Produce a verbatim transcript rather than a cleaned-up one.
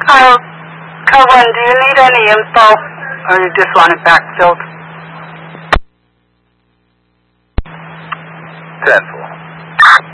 Uh, Cohen, do you need any info, or you just want it backfilled? ten.